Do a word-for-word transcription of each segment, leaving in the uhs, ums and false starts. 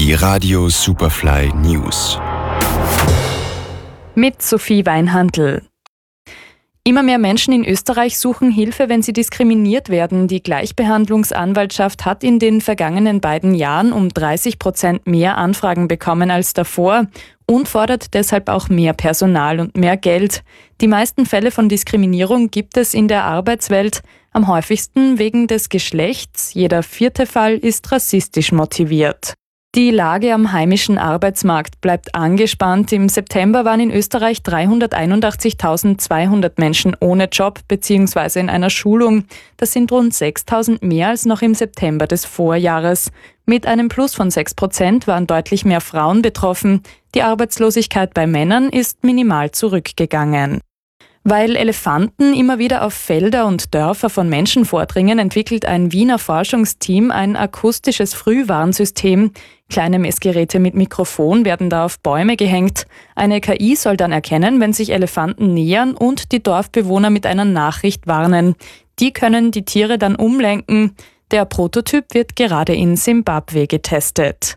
Die Radio Superfly News. Mit Sophie Weinhandl. Immer mehr Menschen in Österreich suchen Hilfe, wenn sie diskriminiert werden. Die Gleichbehandlungsanwaltschaft hat in den vergangenen beiden Jahren um dreißig Prozent mehr Anfragen bekommen als davor und fordert deshalb auch mehr Personal und mehr Geld. Die meisten Fälle von Diskriminierung gibt es in der Arbeitswelt, am häufigsten wegen des Geschlechts. Jeder vierte Fall ist rassistisch motiviert. Die Lage am heimischen Arbeitsmarkt bleibt angespannt. Im September waren in Österreich dreihunderteinundachtzigtausendzweihundert Menschen ohne Job bzw. in einer Schulung. Das sind rund sechstausend mehr als noch im September des Vorjahres. Mit einem Plus von sechs Prozent waren deutlich mehr Frauen betroffen. Die Arbeitslosigkeit bei Männern ist minimal zurückgegangen. Weil Elefanten immer wieder auf Felder und Dörfer von Menschen vordringen, entwickelt ein Wiener Forschungsteam ein akustisches Frühwarnsystem. Kleine Messgeräte mit Mikrofon werden da auf Bäume gehängt. Eine K I soll dann erkennen, wenn sich Elefanten nähern und die Dorfbewohner mit einer Nachricht warnen. Die können die Tiere dann umlenken. Der Prototyp wird gerade in Simbabwe getestet.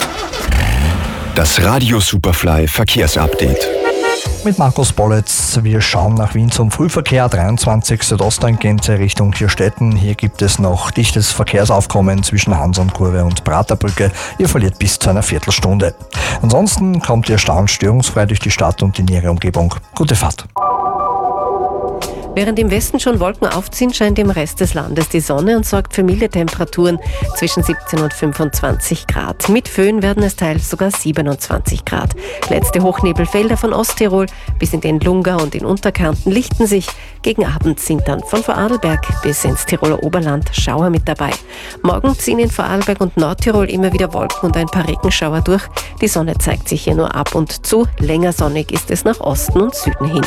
Das Radio Superfly Verkehrsupdate. Mit Markus Bollitz. Wir schauen nach Wien zum Frühverkehr, dreiundzwanzig Südosttangente Richtung Kirstetten. Hier gibt es noch dichtes Verkehrsaufkommen zwischen Hansonkurve und Praterbrücke. Ihr verliert bis zu einer Viertelstunde. Ansonsten kommt Ihr Stau störungsfrei durch die Stadt und die nähere Umgebung. Gute Fahrt. Während im Westen schon Wolken aufziehen, scheint im Rest des Landes die Sonne und sorgt für milde Temperaturen zwischen siebzehn und fünfundzwanzig Grad. Mit Föhn werden es teils sogar siebenundzwanzig Grad. Letzte Hochnebelfelder von Osttirol bis in den Lunga und in Unterkärnten lichten sich. Gegen Abend sind dann von Vorarlberg bis ins Tiroler Oberland Schauer mit dabei. Morgen ziehen in Vorarlberg und Nordtirol immer wieder Wolken und ein paar Regenschauer durch. Die Sonne zeigt sich hier nur ab und zu. Länger sonnig ist es nach Osten und Süden hin.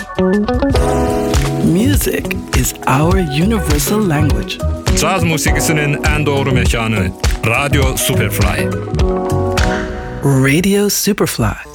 Music is our universal language. Jazzmusiikisen Andor Mechane. Radio Superfly. Radio Superfly.